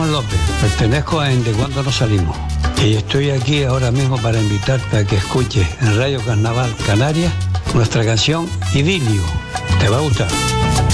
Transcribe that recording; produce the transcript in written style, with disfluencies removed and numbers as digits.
Juan López, pertenezco a En De Cuando No Salimos y estoy aquí ahora mismo para invitarte a que escuches en Radio Carnaval Canarias nuestra canción Idilio. Te va a gustar.